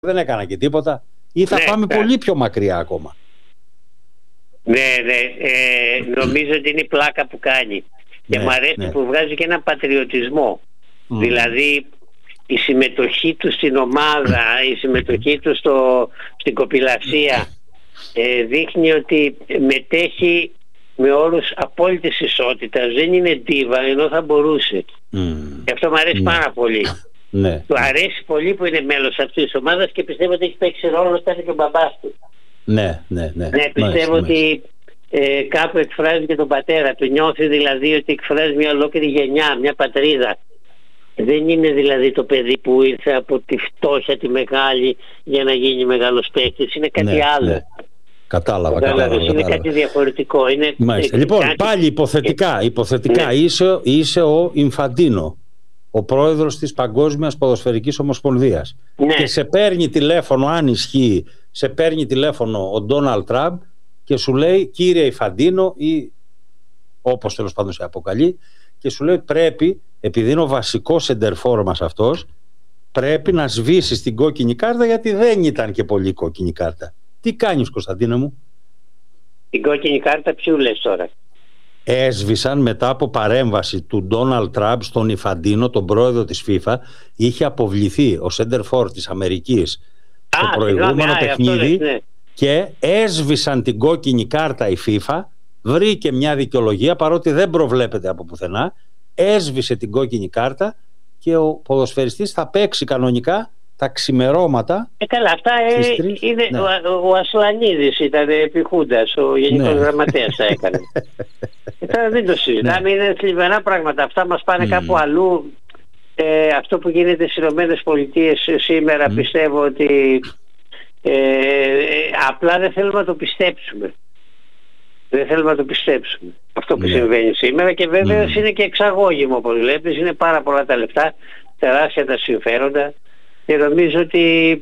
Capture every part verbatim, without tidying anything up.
δεν έκανα και τίποτα, ή θα ναι, πάμε ναι. πολύ πιο μακριά ακόμα? Ναι, ναι, ε, νομίζω ότι είναι η πλάκα που κάνει. Και ναι, μου αρέσει ναι. που βγάζει και ένα πατριωτισμό. Mm. Δηλαδή η συμμετοχή του στην ομάδα, η συμμετοχή του στο, στην κοπηλασία ε, δείχνει ότι μετέχει με όρους απόλυτης ισότητας. Δεν είναι ντίβα, ενώ θα μπορούσε. Mm. Και αυτό μου αρέσει mm. πάρα πολύ. Ναι. Του αρέσει πολύ που είναι μέλος αυτής της ομάδας και πιστεύω ότι έχει παίξει ρόλο όταν και ο μπαμπάς του. Ναι, ναι, ναι. Ναι, πιστεύω μάλιστα, ότι ε, κάπου εκφράζει και τον πατέρα του. Νιώθει δηλαδή ότι εκφράζει μια ολόκληρη γενιά, μια πατρίδα. Δεν είναι δηλαδή το παιδί που ήρθε από τη φτώχεια τη μεγάλη για να γίνει μεγάλος παίκτης. Είναι κάτι ναι, άλλο. Ναι. Κατάλαβα, κατάλαβα, κατάλαβα. Είναι κάτι διαφορετικό. Είναι, Μάλιστα. ε, Λοιπόν, κάτι... πάλι υποθετικά, υποθετικά ναι. είσαι, είσαι ο Ινφαντίνο, ο πρόεδρος της Παγκόσμιας Ποδοσφαιρικής Ομοσπονδίας. Ναι. Και σε παίρνει τηλέφωνο, αν ισχύει, σε παίρνει τηλέφωνο ο Ντόναλντ Τραμπ και σου λέει, κύριε Ινφαντίνο, ή όπως τέλος πάντων σε αποκαλεί, και σου λέει πρέπει, επειδή είναι ο βασικός σεντερφόρ μας αυτός, πρέπει να σβήσεις την κόκκινη κάρτα, γιατί δεν ήταν και πολύ κόκκινη κάρτα. Τι κάνεις, Κωνσταντίνε μου? Την κόκκινη κάρτα ποιου λες τώρα? Έσβησαν μετά από παρέμβαση του Ντόναλντ Τραμπ στον Ινφαντίνο, τον πρόεδρο της FIFA. Είχε αποβληθεί ο σέντερφορ της Αμερικής στο Α, προηγούμενο συγγνώμη, παιχνίδι, ναι. και έσβησαν την κόκκινη κάρτα η FIFA. Βρήκε μια δικαιολογία, παρότι δεν προβλέπεται από πουθενά. Έσβησε την κόκκινη κάρτα και ο ποδοσφαιριστής θα παίξει κανονικά τα ξημερώματα. Ε, καλά, αυτά ε, είναι, ναι. ο, ο Ασλανίδης ήταν επιχούντας, ο γενικός ναι. γραμματέας τα έκανε. ε, τώρα δεν το συζητάμε, ναι. είναι θλιβερά πράγματα. Αυτά μας πάνε mm. κάπου αλλού. Ε, αυτό που γίνεται στις Ηνωμένες Πολιτείες σήμερα mm. πιστεύω ότι ε, ε, απλά δεν θέλουμε να το πιστέψουμε. Δεν θέλουμε να το πιστέψουμε αυτό που ναι. συμβαίνει σήμερα, και βέβαια mm. είναι και εξαγώγημο, όπως βλέπεις. Είναι πάρα πολλά τα λεφτά, τεράστια τα συμφέροντα, και νομίζω ότι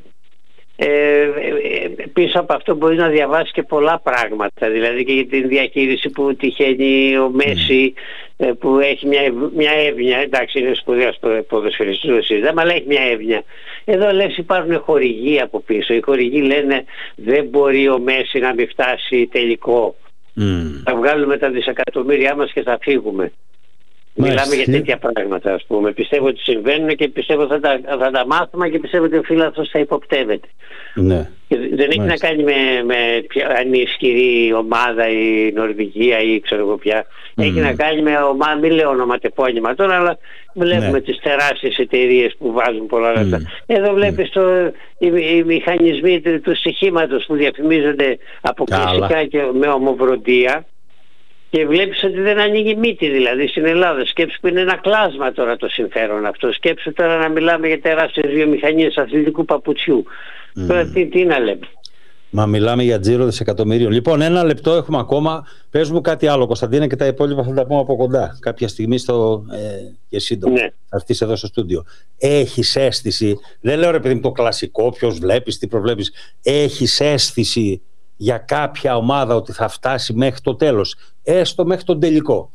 ε, πίσω από αυτό μπορεί να διαβάσει και πολλά πράγματα, δηλαδή και για την διαχείριση που τυχαίνει ο Μέση, mm. που έχει μια, μια εύνοια, εντάξει είναι σπουδαίος ποδοσφαιριστής, αλλά έχει μια εύνοια. Εδώ λες υπάρχουν χορηγοί από πίσω, οι χορηγοί λένε δεν μπορεί ο Μέση να μην φτάσει τελικό. Mm. Θα βγάλουμε τα δισεκατομμύρια μας και θα φύγουμε. Μάλιστα. Μιλάμε για τέτοια πράγματα, ας πούμε. Πιστεύω ότι συμβαίνουν και πιστεύω θα τα, θα τα μάθουμε, και πιστεύω ότι ο φίλαθλος θα υποπτεύεται. Ναι. Και δεν Μάλιστα. έχει να κάνει με, με αν είναι ισχυρή ομάδα η Νορβηγία ή ξέρω εγώ πια. Mm. Έχει να κάνει με ομάδα, μην λέω ονοματεπώνυμα τώρα, αλλά βλέπουμε ναι. τις τεράστιες εταιρείες που βάζουν πολλά λεφτά. Mm. Εδώ βλέπεις mm. το, οι, οι μηχανισμοί του, του στοιχήματος που διαφημίζονται αποκλειστικά και με ομοβροντία. Και βλέπεις ότι δεν ανοίγει μύτη δηλαδή στην Ελλάδα. Σκέψου που είναι ένα κλάσμα τώρα το συμφέρον αυτό. Σκέψου τώρα να μιλάμε για τεράστιες βιομηχανίες αθλητικού παπουτσιού. Mm. Τώρα τι, τι να λέμε. Μα μιλάμε για τζίρο δισεκατομμυρίων. Λοιπόν, ένα λεπτό έχουμε ακόμα. Πες μου κάτι άλλο, Κωνσταντίνε, και τα υπόλοιπα θα τα πούμε από κοντά. Κάποια στιγμή στο, ε, και σύντομα. Ναι. Θα έρθεις εδώ στο στούντιο. Έχεις αίσθηση, δεν λέω ρε παιδί μου το κλασικό, ποιος βλέπεις, τι προβλέπεις. Έχεις αίσθηση για κάποια ομάδα ότι θα φτάσει μέχρι το τέλος, έστω μέχρι τον τελικό,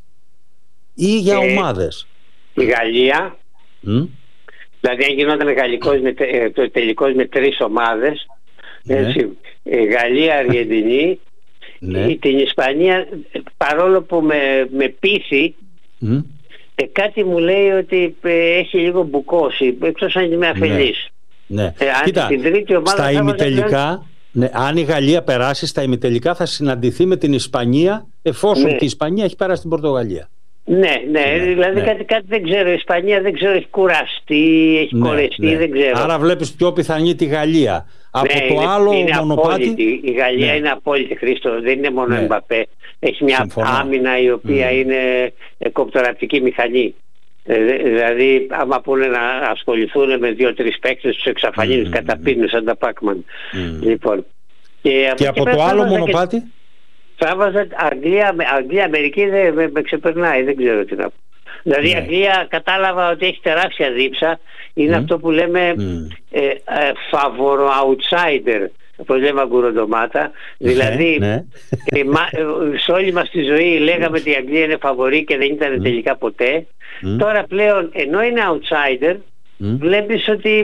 ή για ε, ομάδες? Η Γαλλία, mm? δηλαδή αν γινόταν γαλλικός με, το τελικός με τρεις ομάδες, ναι. έτσι, Γαλλία, Αργεντινή, ναι. την Ισπανία, παρόλο που με, με πείθει, mm? ε, κάτι μου λέει ότι ε, έχει λίγο μπουκώσει, εκτός αν είμαι αφελής. Ναι. Ναι. Ε, αν Κοίτα, την τρίτη ομάδα στα ημιτελικά, ναι, αν η Γαλλία περάσει στα ημιτελικά, θα συναντηθεί με την Ισπανία, εφόσον ναι. και η Ισπανία έχει περάσει την Πορτογαλία. Ναι, ναι, ναι δηλαδή ναι. Κάτι, κάτι δεν ξέρω. Η Ισπανία δεν ξέρω, έχει κουραστεί, έχει ναι, κορεστεί, ναι. δεν ξέρω. Άρα βλέπεις πιο πιθανή τη Γαλλία. Από ναι, το είναι, άλλο είναι μονοπάτι. Απόλυτη. Η Γαλλία ναι. είναι απόλυτη, Χρήστο. Δεν είναι μόνο ναι. Εμπαπέ. Έχει μια Συμφωνώ. άμυνα η οποία mm. είναι κοπτοραπτική μηχανή. Ε, δηλαδή, άμα πούνε να ασχοληθούν με δύο-τρεις παίκτες, τους εξαφανίζουν, mm. καταπίνουν σαν τα Πάκμαν. Mm. Λοιπόν. Και από, και από το άλλο μονοπάτι. Και... Θα βάζα Αγγλία, Αγγλία, Αμερική δεν με, με ξεπερνάει, δεν ξέρω τι να πω. Δηλαδή η ναι. Αγγλία κατάλαβα ότι έχει τεράστια δίψα, είναι mm. αυτό που λέμε mm. ε, ε, φαβορο outsider, όπως λέμε αγκουροντομάτα. Δηλαδή ναι. ε, μα, ε, σε όλη μας τη ζωή λέγαμε ότι η Αγγλία είναι φαβορή και δεν ήταν mm. τελικά ποτέ. Mm. Τώρα πλέον ενώ είναι outsider mm. βλέπεις ότι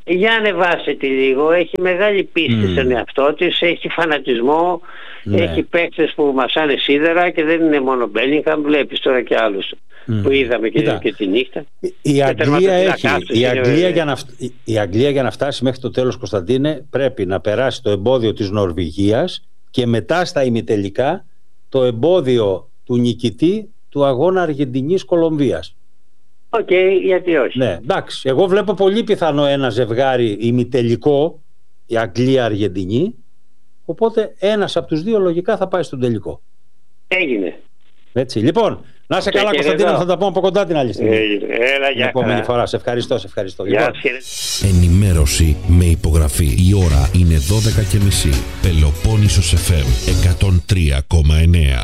Για ανεβάστε τη λίγο, έχει μεγάλη πίστη mm. στον εαυτό της, έχει φανατισμό, ναι. έχει παίκτες που μασάνε σίδερα και δεν είναι μόνο Μπέλιγχαμ, βλέπεις τώρα και άλλους mm. που είδαμε και, και τη νύχτα. Η Αγγλία, έχει, η, Αγγλία είναι... για να, η Αγγλία για να φτάσει μέχρι το τέλος, Κωνσταντίνε, πρέπει να περάσει το εμπόδιο της Νορβηγίας και μετά στα ημιτελικά το εμπόδιο του νικητή του αγώνα Αργεντινής-Κολομβίας. Οκ, okay, γιατί όχι. Ναι, εντάξει. Εγώ βλέπω πολύ πιθανό ένα ζευγάρι ημιτελικό, η Αγγλία-Αργεντινή. Οπότε ένας από τους δύο λογικά θα πάει στον τελικό. Έγινε. Έτσι. Λοιπόν, να είσαι καλά, Κωνσταντίνο, θα τα πούμε από κοντά την άλλη στιγμή. Έγινε. Έλα, για επόμενη καλά. φορά. Σε ευχαριστώ, σε ευχαριστώ. Γεια, λοιπόν. Ενημέρωση με υπογραφή. Η ώρα είναι δώδεκα και μισή. Πελοπόννησος εφ εμ εκατόν τρία κόμμα εννέα.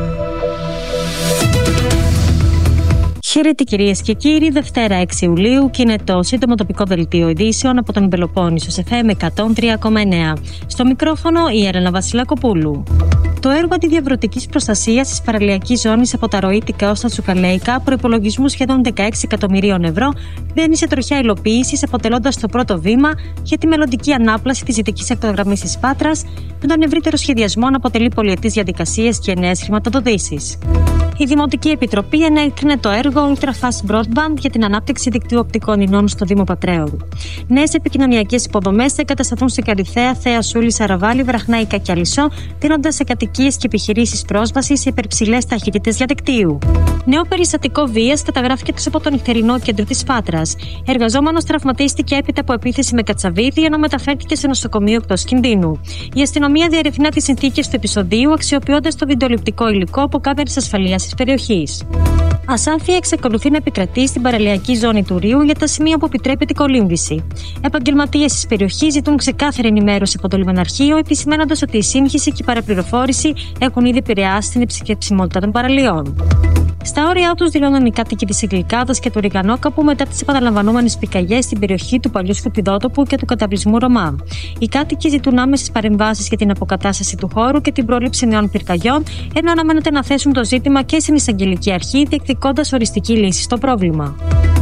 Χαίρετε κυρίες και κύριοι, Δευτέρα έξι Ιουλίου και είναι το σύντομο τοπικό δελτίο ειδήσεων από τον Πελοπόννησο εφ εμ εκατόν τρία κόμμα εννέα. Στο μικρόφωνο η Έλενα Βασιλακοπούλου. Το έργο αντιδιαβρωτικής προστασίας της παραλιακής ζώνης από τα Ροήτικα ως τα Τσουκαλέικα, προϋπολογισμού σχεδόν δεκαέξι εκατομμυρίων ευρώ, μπαίνει σε τροχιά υλοποίησης, αποτελώντας το πρώτο βήμα για τη μελλοντική ανάπλαση της δυτικής ακτογραμμής της Πάτρας, με τον ευρύτερο σχεδιασμό να αποτελεί πολυετής διαδικασίες και νέες χρηματοδοτήσεις. Η Δημοτική Επιτροπή ενέκρινε το έργο Ultra Fast Broadband για την ανάπτυξη δικτύου οπτικών ινών στο Δήμο Πατρέωρου. Νέες επικοινωνιακές υποδομές θα εγκατασταθούν σε Καριθέα, Θέα Σούλη, Σαραβάλη, Βραχνάικα και Αλυσσό, δίνοντας σε κατοικίες και επιχειρήσεις πρόσβαση σε υπερψηλές ταχύτητες διαδικτύου. Νέο περιστατικό βίας καταγράφηκε από το νυχτερινό κέντρο της Πάτρας. Εργαζόμενος τραυματίστηκε έπειτα από επίθεση με κατσαβίδι, ενώ μεταφέρθηκε σε νοσοκομείο εκτός κινδύνου. Η αστυνομία διερευνά τις συνθήκες του επεισοδίου, αξιοποιώντας το βιντεοληπτικό υλικό από κάμερες ασφαλείας της περιοχής. Ασάφεια εξακολουθεί να επικρατεί στην παραλιακή ζώνη του Ρίου για τα σημεία που επιτρέπεται η κολύμβηση. Επαγγελματίες της περιοχής ζητούν ξεκάθαρη ενημέρωση από το λιμεναρχείο, επισημένοντας ότι η σύγχυση και η παραπληροφόρηση έχουν ήδη επηρεάσει την επισκεψιμότητα των παραλίων. Στα όρια τους δηλώνουν οι κάτοικοι της Αγγλικάδας και του Ριγανόκαπου μετά τις επαναλαμβανόμενες πυρκαγιές στην περιοχή του παλιού Σκουπιδότοπου και του καταβλισμού Ρωμά. Οι κάτοικοι ζητούν άμεσες παρεμβάσεις για την αποκατάσταση του χώρου και την πρόληψη νέων πυρκαγιών, ενώ αναμένεται να θέσουν το ζήτημα και στην Εισαγγελική Αρχή, διεκδικώντας οριστική λύση στο πρόβλημα.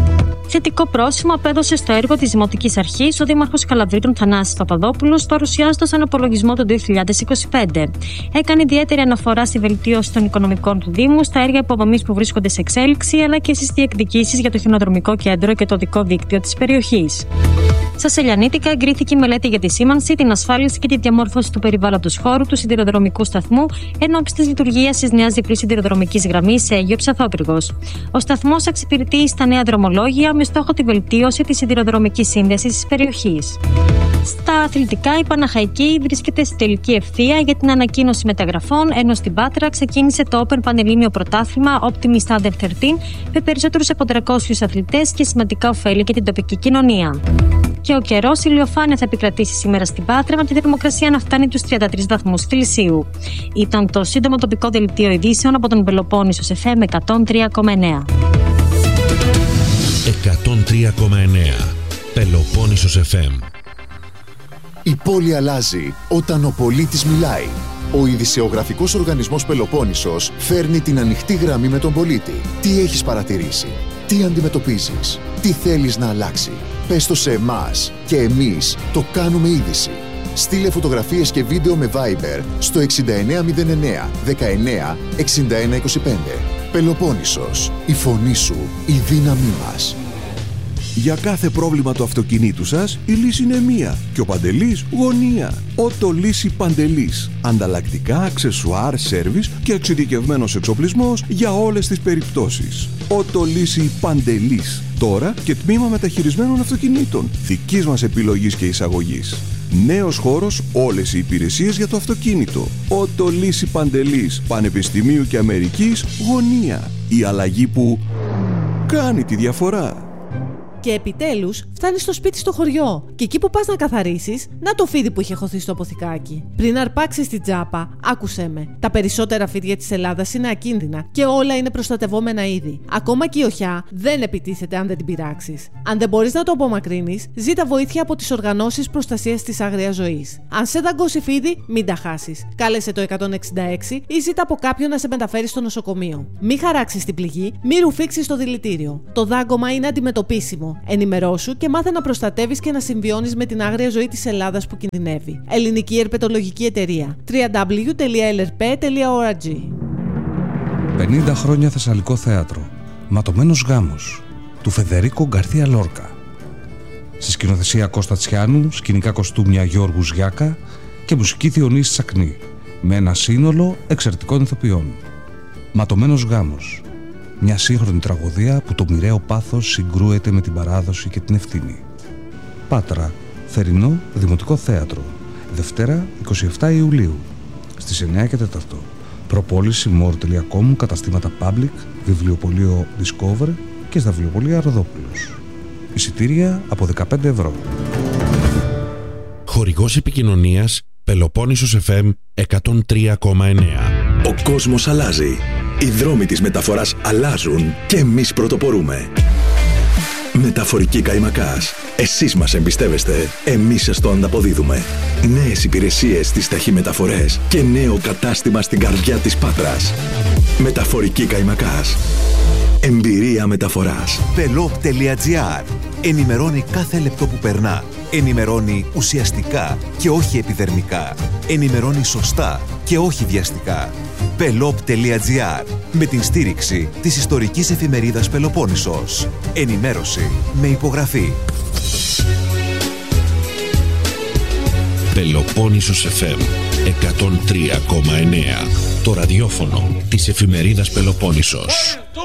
Θετικό πρόσημο απέδωσε στο έργο της Δημοτικής Αρχής ο Δήμαρχος Καλαβρίτων Θανάσης Παπαδόπουλος, παρουσιάζοντας έναν απολογισμό του δύο χιλιάδες είκοσι πέντε. Έκανε ιδιαίτερη αναφορά στη βελτίωση των οικονομικών του Δήμου, στα έργα υποδομής που βρίσκονται σε εξέλιξη, αλλά και στις διεκδικήσεις για το χιονοδρομικό κέντρο και το οδικό δίκτυο της περιοχής. Στα Σελιανίτικα εγκρίθηκε η μελέτη για τη σήμανση, την ασφάλιση και τη διαμόρφωση του περιβάλλοντος χώρου του σιδηροδρομικού σταθμού εν ώψη της λειτουργίας της νέας διπλής σιδηροδρομικής γραμμής σε Αίγιο Ψαθόπυργος. Ο σταθμός εξυπηρετεί στα νέα δρομολόγια με στόχο τη βελτίωση της σιδηροδρομικής σύνδεσης της περιοχής. Στα αθλητικά, η Παναχαϊκή βρίσκεται στη τελική ευθεία για την ανακοίνωση μεταγραφών, ενώ στην Πάτρα ξεκίνησε το Open Πανελλήνιο Πρωτάθλημα Optimist Under τριάντα, με περισσότερους από τριακόσιους αθλητές και σημαντικά ωφέλη για την τοπική κοινωνία. Και ο καιρός, η ηλιοφάνεια θα επικρατήσει σήμερα στην Πάτρα, με τη θερμοκρασία να φτάνει τους τριάντα τρεις βαθμούς Κελσίου. Ήταν το σύντομο τοπικό δελτίο ειδήσεων από τον Πελοπόννησο εφ εμ εκατόν τρία κόμμα εννέα. εκατόν τρία κόμμα εννέα Πελοπόννησος εφ εμ. Η πόλη αλλάζει όταν ο πολίτης μιλάει. Ο ειδησεογραφικός οργανισμός Πελοπόννησος φέρνει την ανοιχτή γραμμή με τον πολίτη. Τι έχεις παρατηρήσει, τι αντιμετωπίζεις, τι θέλεις να αλλάξει. Πες το σε εμάς και εμείς το κάνουμε είδηση. Στείλε φωτογραφίες και βίντεο με Viber στο εξήντα εννέα μηδέν εννέα δεκαεννέα εξήντα ένα είκοσι πέντε. Πελοπόννησος, η φωνή σου, η δύναμή μας. Για κάθε πρόβλημα του αυτοκινήτου σας, η λύση είναι μία και ο Παντελής γωνία. Οτολύση Παντελής. Ανταλλακτικά, αξεσουάρ, σέρβις και εξειδικευμένος εξοπλισμός για όλες τις περιπτώσεις. Οτολύση Παντελής. Τώρα και τμήμα μεταχειρισμένων αυτοκινήτων. Δικής μας επιλογής και εισαγωγής. Νέος χώρος, όλες οι υπηρεσίες για το αυτοκίνητο. Οτολύση Παντελής. Πανεπιστημίου και Αμερικής γωνία. Η αλλαγή που κάνει τη διαφορά. Και επιτέλους φτάνεις στο σπίτι στο χωριό. Και εκεί που πας να καθαρίσεις, να το φίδι που είχε χωθεί στο αποθηκάκι. Πριν αρπάξεις την τσάπα, άκουσέ με. Τα περισσότερα φίδια της Ελλάδας είναι ακίνδυνα και όλα είναι προστατευόμενα είδη. Ακόμα και η οχιά δεν επιτίθεται αν δεν την πειράξεις. Αν δεν μπορείς να το απομακρύνεις, ζήτα βοήθεια από τις οργανώσεις προστασίας της άγριας ζωής. Αν σε δαγκώσει φίδι, μην τα χάσεις. Κάλεσε το εκατόν εξήντα έξι ή ζήτα από κάποιον να σε μεταφέρει στο νοσοκομείο. Μην χαράξεις την πληγή, μην ρουφήξεις το δηλητήριο. Το δάγκωμα είναι αντιμετωπίσιμο. κόσμο. Ενημερώσου και μάθε να προστατεύεις και να συμβιώνεις με την άγρια ζωή της Ελλάδας που κινδυνεύει. Ελληνική Ερπετολογική Εταιρεία. double-u double-u double-u τελεία ελ αρ πι τελεία org. πενήντα χρόνια Θεσσαλικό Θέατρο. Ματωμένος γάμος. Του Φεδερίκο Γκαρθία Λόρκα. Στη σκηνοθεσία Κώστα Τσιάνου, σκηνικά κοστούμια Γιώργου Γιάκα και μουσική Διονύση Τσακνή. Με ένα σύνολο εξαιρετικών ηθοποιών. Ματωμένος γάμος. Μια σύγχρονη τραγωδία που το μοιραίο πάθος συγκρούεται με την παράδοση και την ευθύνη. Πάτρα, Θερινό Δημοτικό Θέατρο. Δευτέρα εικοστή εβδόμη Ιουλίου. Στις εννιά και τέσσερα. Προπόληση more τελεία com, καταστήματα Public, βιβλιοπωλείο Discover και στα βιβλιοπωλεία Ροδόπουλος. Εισιτήρια από δεκαπέντε ευρώ. Χορηγός επικοινωνίας Πελοπόννησος εφ εμ εκατόν τρία κόμμα εννέα. Ο κόσμος αλλάζει. Οι δρόμοι της μεταφοράς αλλάζουν και εμείς πρωτοπορούμε. Μεταφορική Καϊμακάς. Εσείς μας εμπιστεύεστε, εμείς σας το ανταποδίδουμε. Νέες υπηρεσίες στις ταχυμεταφορές και νέο κατάστημα στην καρδιά της Πάτρας. Μεταφορική Καϊμακάς. Εμπειρία μεταφοράς. Πελόπ τελεία τζι άρ. Ενημερώνει κάθε λεπτό που περνά. Ενημερώνει ουσιαστικά και όχι επιδερμικά. Ενημερώνει σωστά και όχι βιαστικά. Πελόπ τελεία τζι άρ. Με την στήριξη της ιστορικής εφημερίδας Πελοπόννησος. Ενημέρωση με υπογραφή. Πελοπόννησος εφ εμ εκατόν τρία κόμμα εννέα. Το ραδιόφωνο της εφημερίδας Πελοπόννησος.